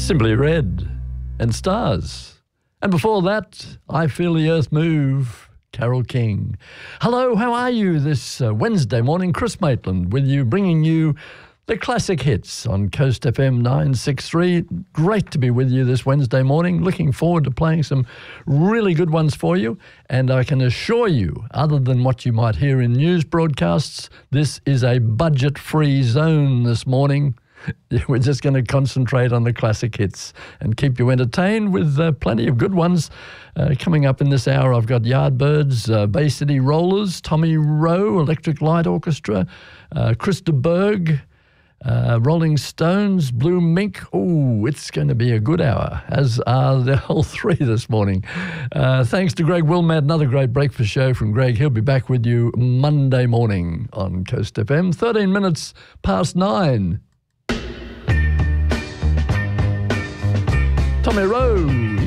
Simply Red and Stars. And before that, I Feel the Earth Move, Carole King. Hello, how are you this Wednesday morning? Chris Maitland with you, bringing you the classic hits on Coast FM 963. Great to be with you this Wednesday morning. Looking forward to playing some really good ones for you. And I can assure you, other than what you might hear in news broadcasts, this is a budget-free zone this morning. We're just going to concentrate on the classic hits and keep you entertained with plenty of good ones. Coming up in this hour, I've got Yardbirds, Bay City Rollers, Tommy Rowe, Electric Light Orchestra, Krista Berg, Rolling Stones, Blue Mink. Oh, it's going to be a good hour, as are the whole three this morning. Thanks to Greg Wilmot, another great breakfast show from Greg. He'll be back with you Monday morning on Coast FM, 13 minutes past 9. Tommy Rowe,